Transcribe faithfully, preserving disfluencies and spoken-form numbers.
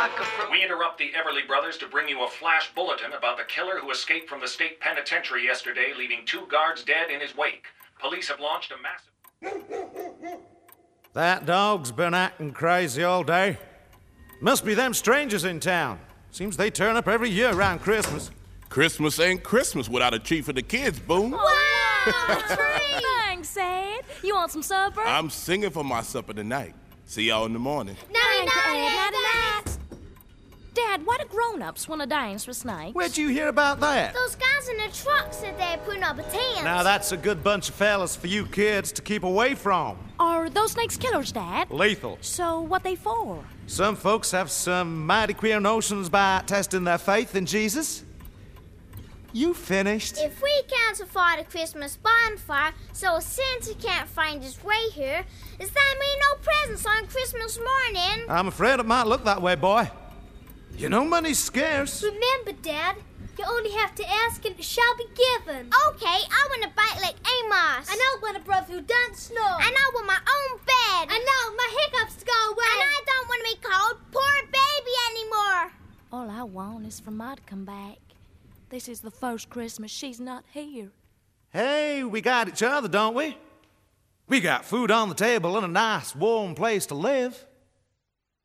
vodka from... We interrupt the Everly Brothers to bring you a flash bulletin about the killer who escaped from the state penitentiary yesterday, leaving two guards dead in his wake. Police have launched a massive... That dog's been acting crazy all day. Must be them strangers in town. Seems they turn up every year around Christmas. Christmas ain't Christmas without a treat for the kids, Boone. Wow! Thanks, Ed. You want some supper? I'm singing for my supper tonight. See y'all in the morning. Nighty night, nighty night. Dad, why do grown-ups want to dance with snakes? Where'd you hear about that? Those guys in the truck said they were putting up a tent. Now that's a good bunch of fellas for you kids to keep away from. Are those snakes killers, Dad? Lethal. So what they for? Some folks have some mighty queer notions about testing their faith in Jesus. You finished? If we can't afford a Christmas bonfire, so Santa can't find his way here, does that mean no presents on Christmas morning? I'm afraid it might look that way, boy. You know money's scarce. Remember, Dad, you only have to ask and it shall be given. Okay, I want a bite like Amos. And I want a brother who doesn't snore. And I want my own bed. And now my hiccups to go away. And I don't want to be called poor baby anymore. All I want is for Ma to come back. This is the first Christmas she's not here. Hey, we got each other, don't we? We got food on the table and a nice, warm place to live.